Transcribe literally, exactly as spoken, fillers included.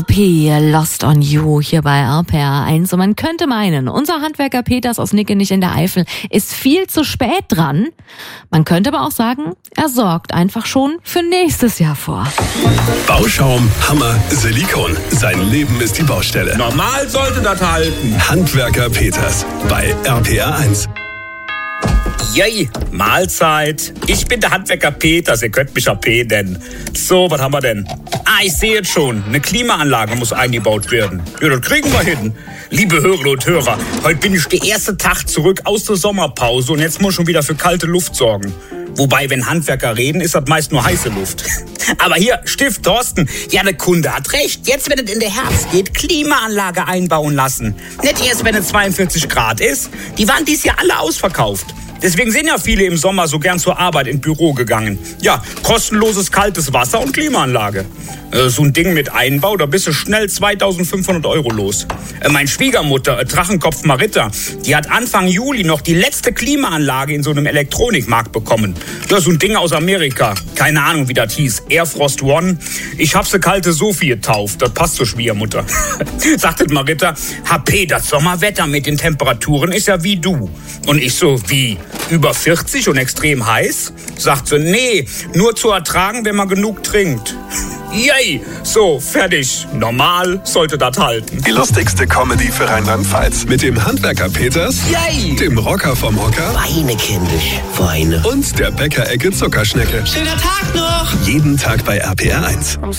P. Lost on You hier bei R P R eins. Und man könnte meinen, unser Handwerker Peters aus Nickenich in der Eifel ist viel zu spät dran. Man könnte aber auch sagen, er sorgt einfach schon für nächstes Jahr vor. Bauschaum, Hammer, Silikon. Sein Leben ist die Baustelle. Normal sollte das halten. Handwerker Peters bei R P R eins. Yay, Mahlzeit. Ich bin der Handwerker Peters, ihr könnt mich ja P nennen. So, was haben wir denn? Ah, ich sehe jetzt schon, eine Klimaanlage muss eingebaut werden. Ja, das kriegen wir hin. Liebe Hörerinnen und Hörer, heute bin ich der erste Tag zurück aus der Sommerpause und jetzt muss ich schon wieder für kalte Luft sorgen. Wobei, wenn Handwerker reden, ist das meist nur heiße Luft. Aber hier, Stift Thorsten, ja, der Kunde hat recht. Jetzt, wenn es in der Herbst geht, Klimaanlage einbauen lassen. Nicht erst, wenn es zweiundvierzig Grad ist. Die waren dies Jahr alle ausverkauft. Deswegen sind ja viele im Sommer so gern zur Arbeit ins Büro gegangen. Ja, kostenloses kaltes Wasser und Klimaanlage. Äh, so ein Ding mit Einbau, da bist du schnell zweitausendfünfhundert Euro los. Äh, meine Schwiegermutter, äh, Drachenkopf Maritta, die hat Anfang Juli noch die letzte Klimaanlage in so einem Elektronikmarkt bekommen. Ja, so ein Ding aus Amerika. Keine Ahnung, wie das hieß. Airfrost One. Ich hab sie kalte Sophie getauft. Das passt zur Schwiegermutter. Sagte Maritta, H P, das Sommerwetter mit den Temperaturen ist ja wie du. Und ich so, wie? Über vierzig und extrem heiß? Sagt sie, nee, nur zu ertragen, wenn man genug trinkt. Yay, so, fertig. Normal sollte das halten. Die lustigste Comedy für Rheinland-Pfalz. Mit dem Handwerker Peters, Yay, dem Rocker vom Hocker Weine, kindisch, Weine. und der Bäckerecke Zuckerschnecke. Schöner Tag noch! Jeden Tag bei R P R eins.